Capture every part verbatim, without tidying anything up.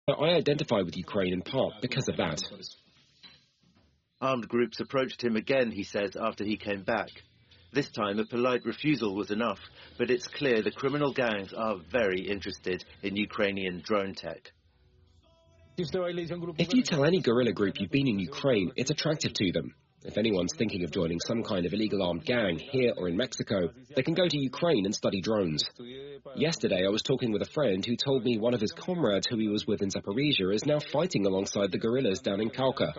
I identify with Ukraine in part because of that. Armed groups approached him again, he says, after he came back. This time a polite refusal was enough, but it's clear the criminal gangs are very interested in Ukrainian drone tech. If you tell any guerrilla group you've been in Ukraine, it's attractive to them. If anyone's thinking of joining some kind of illegal armed gang, here or in Mexico, they can go to Ukraine and study drones. Yesterday I was talking with a friend who told me one of his comrades who he was with in Zaporizhia is now fighting alongside the guerrillas down in Cauca.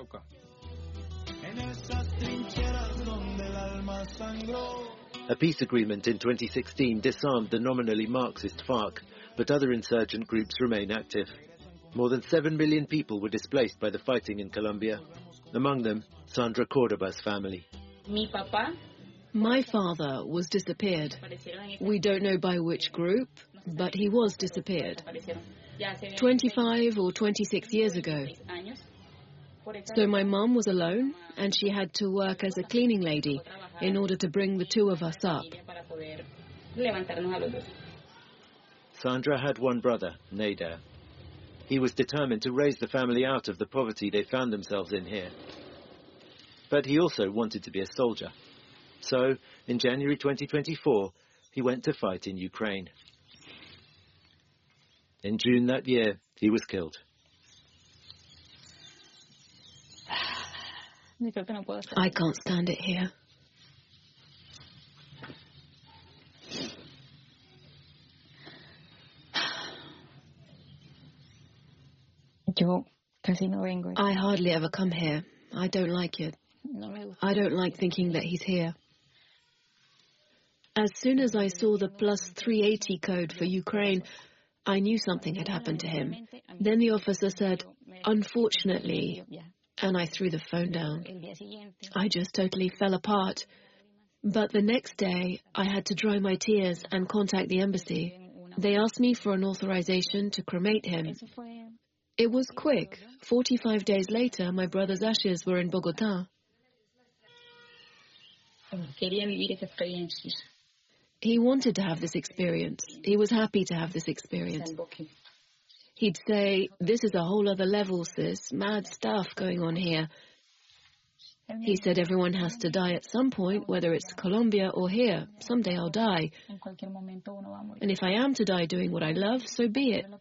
A peace agreement in twenty sixteen disarmed the nominally Marxist FARC, but other insurgent groups remain active. More than seven million people were displaced by the fighting in Colombia. Among them, Sandra Cordoba's family. My father was disappeared. We don't know by which group, but he was disappeared. twenty-five or twenty-six years ago. So my mum was alone, and she had to work as a cleaning lady in order to bring the two of us up. Sandra had one brother, Nader. He was determined to raise the family out of the poverty they found themselves in here. But he also wanted to be a soldier. So, in January twenty twenty-four, he went to fight in Ukraine. In June that year, he was killed. I can't stand it here. I hardly ever come here. I don't like it. I don't like thinking that he's here. As soon as I saw the plus three eighty code for Ukraine, I knew something had happened to him. Then the officer said, "Unfortunately," and I threw the phone down. I just totally fell apart. But the next day, I had to dry my tears and contact the embassy. They asked me for an authorization to cremate him. It was quick. forty-five days later, my brother's ashes were in Bogota. He wanted to have this experience. He was happy to have this experience. He'd say, "This is a whole other level, sis. Mad stuff going on here." He said everyone has to die at some point, whether it's Colombia or here. Someday I'll die. And if I am to die doing what I love, so be it.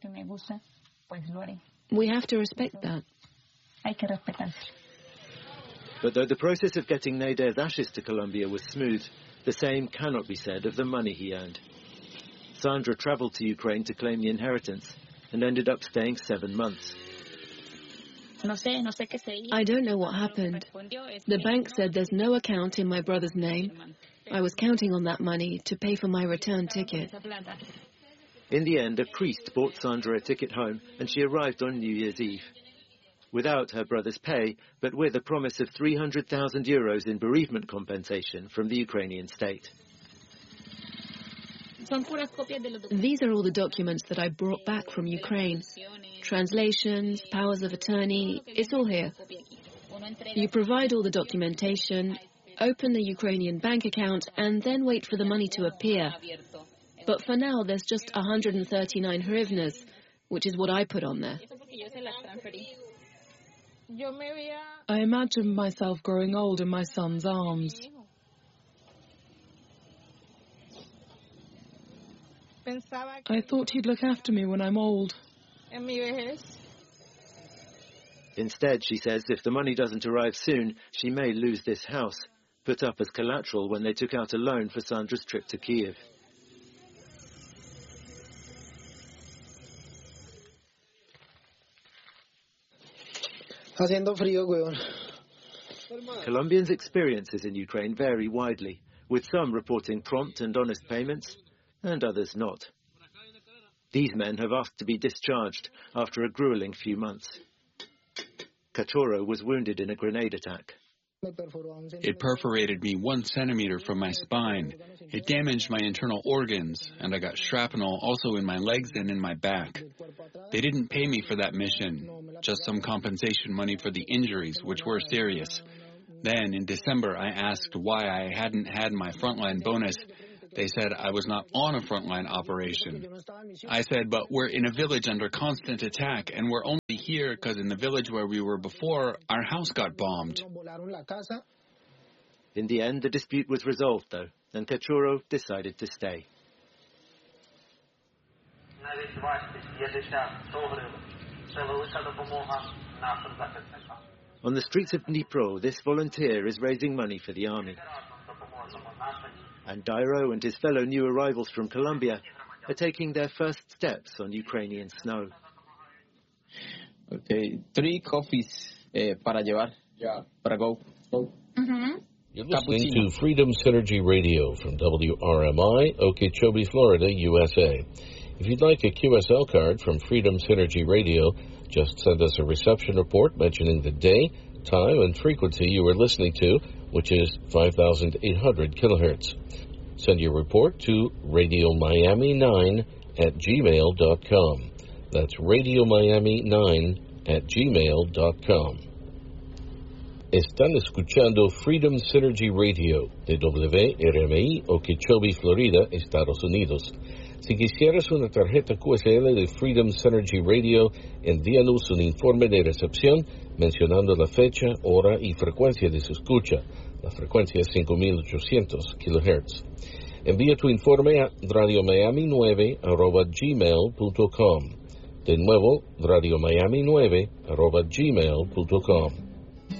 We have to respect that. But though the process of getting Nader's ashes to Colombia was smooth, the same cannot be said of the money he earned. Sandra travelled to Ukraine to claim the inheritance and ended up staying seven months. I don't know what happened. The bank said there's no account in my brother's name. I was counting on that money to pay for my return ticket. In the end, a priest bought Sandra a ticket home, and she arrived on New Year's Eve. Without her brother's pay, but with a promise of three hundred thousand euros in bereavement compensation from the Ukrainian state. These are all the documents that I brought back from Ukraine. Translations, powers of attorney, it's all here. You provide all the documentation, open the Ukrainian bank account, and then wait for the money to appear. But for now, there's just one hundred thirty-nine hryvnias, which is what I put on there. I imagined myself growing old in my son's arms. I thought he'd look after me when I'm old. Instead, she says, if the money doesn't arrive soon, she may lose this house, put up as collateral when they took out a loan for Sandra's trip to Kiev. Colombians' experiences in Ukraine vary widely, with some reporting prompt and honest payments, and others not. These men have asked to be discharged after a grueling few months. Cachorro was wounded in a grenade attack. It perforated me one centimeter from my spine. It damaged my internal organs, and I got shrapnel also in my legs and in my back. They didn't pay me for that mission, just some compensation money for the injuries, which were serious. Then, in December, I asked why I hadn't had my frontline bonus. They said I was not on a frontline operation. I said, but we're in a village under constant attack, and we're only here because in the village where we were before, our house got bombed. In the end, the dispute was resolved, though, and Kachuro decided to stay. On the streets of Dnipro, this volunteer is raising money for the army. And Dairo and his fellow new arrivals from Colombia are taking their first steps on Ukrainian snow. Okay, three coffees eh, para llevar. Yeah. Para go. go. Mm-hmm. You're listening Cappuccino. To Freedom Synergy Radio from W R M I, Okeechobee, Florida, U S A. If you'd like a Q S L card from Freedom Synergy Radio, just send us a reception report mentioning the day, time, and frequency you were listening to, which is five thousand eight hundred kilohertz. Send your report to Radio Miami nine at gmail dot com. That's Radio Miami nine at gmail dot com. Están escuchando Freedom Synergy Radio de W R M I, Okeechobee, Florida, Estados Unidos. Si quisieras una tarjeta Q S L de Freedom Synergy Radio, envíanos un informe de recepción mencionando la fecha, hora y frecuencia de su escucha. La frecuencia es cinco mil ochocientos kilohertz. Envía tu informe a radio miami nueve arroba gmail punto com. De nuevo, radio miami nueve arroba gmail punto com.